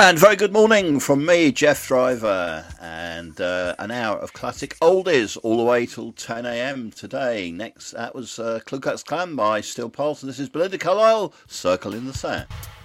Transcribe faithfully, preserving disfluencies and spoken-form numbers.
And very good morning from me, Jeff Driver, and uh, an hour of classic oldies all the way till ten a.m. today. Next, that was uh, Ku Klux Klan by Steel Pulse, and this is Belinda Carlisle, Circle in the Sand.